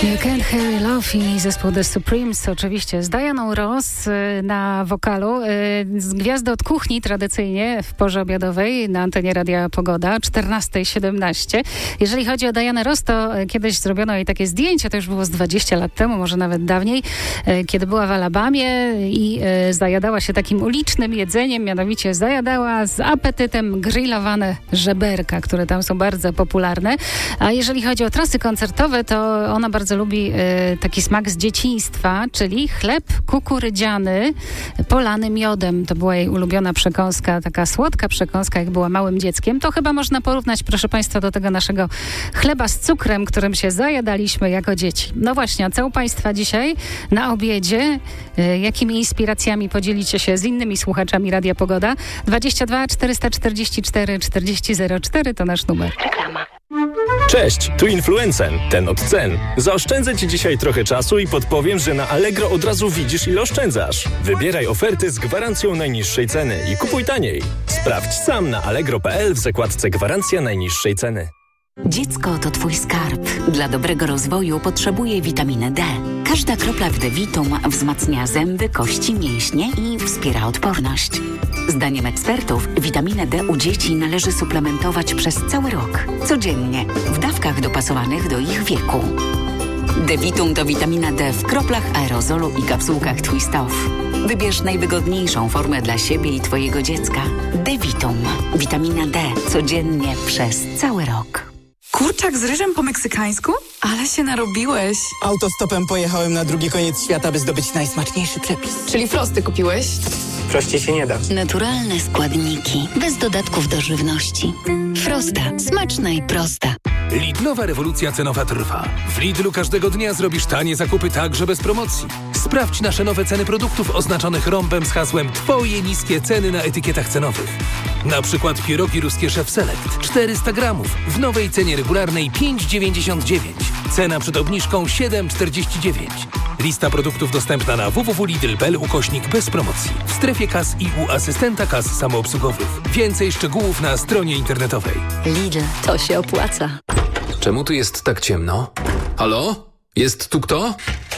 You Can't Hurry Love i zespół The Supremes oczywiście z Dianą Ross na wokalu. Gwiazdy od kuchni tradycyjnie w porze obiadowej na antenie Radia Pogoda 14:17. Jeżeli chodzi o Dianę Ross, to kiedyś zrobiono jej takie zdjęcie, to już było z 20 lat temu, może nawet dawniej, kiedy była w Alabamie i zajadała się takim ulicznym jedzeniem, mianowicie zajadała z apetytem grillowane żeberka, które tam są bardzo popularne. A jeżeli chodzi o trasy koncertowe, to ona bardzo lubi taki smak z dzieciństwa, czyli chleb kukurydziany polany miodem. To była jej ulubiona przekąska, taka słodka przekąska, jak była małym dzieckiem. To chyba można porównać, proszę Państwa, do tego naszego chleba z cukrem, którym się zajadaliśmy jako dzieci. No właśnie, a co u Państwa dzisiaj na obiedzie? Jakimi inspiracjami podzielicie się z innymi słuchaczami Radia Pogoda? 22 444 4004 to nasz numer. Reklama. Cześć, tu Influencen, ten od cen. Zaoszczędzę Ci dzisiaj trochę czasu i podpowiem, że na Allegro od razu widzisz, ile oszczędzasz. Wybieraj oferty z gwarancją najniższej ceny i kupuj taniej. Sprawdź sam na allegro.pl w zakładce Gwarancja najniższej ceny. Dziecko to Twój skarb. Dla dobrego rozwoju potrzebuje witaminy D. Każda kropla w D-Vitum wzmacnia zęby, kości, mięśnie i wspiera odporność. Zdaniem ekspertów witaminę D u dzieci należy suplementować przez cały rok. Codziennie, w dawkach dopasowanych do ich wieku. D-Vitum to witamina D w kroplach aerozolu i kapsułkach Twist Off. Wybierz najwygodniejszą formę dla siebie i Twojego dziecka. D-Vitum. Witamina D. Codziennie przez cały rok. Kurczak z ryżem po meksykańsku? Ale się narobiłeś. Autostopem pojechałem na drugi koniec świata, by zdobyć najsmaczniejszy przepis. Czyli frosty kupiłeś? Prościej się nie da. Naturalne składniki, bez dodatków do żywności. Frosta. Smaczna i prosta. Lidlowa rewolucja cenowa trwa. W Lidlu każdego dnia zrobisz tanie zakupy także bez promocji. Sprawdź nasze nowe ceny produktów oznaczonych rąbem z hasłem Twoje niskie ceny na etykietach cenowych. Na przykład pierogi ruskie Chef Select 400 gramów w nowej cenie regularnej 5,99. Cena przed obniżką 7,49. Lista produktów dostępna na www.lidl.pl/. bez promocji. W strefie kas i u asystenta kas samoobsługowych. Więcej szczegółów na stronie internetowej. Lidl, to się opłaca. Czemu tu jest tak ciemno? Halo? Jest tu kto?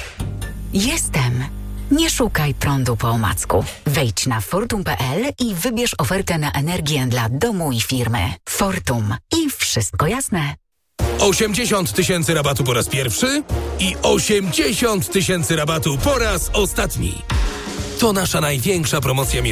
Jestem. Nie szukaj prądu po omacku. Wejdź na fortum.pl i wybierz ofertę na energię dla domu i firmy. Fortum. I wszystko jasne. 80 000 rabatu po raz pierwszy i 80 000 rabatu po raz ostatni. To nasza największa promocja miesiąca.